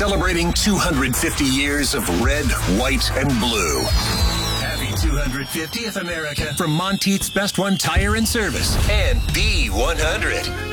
celebrating 250 years of red, white, and blue. Happy 250th, America, from Monteith's Best One Tire and Service and B100.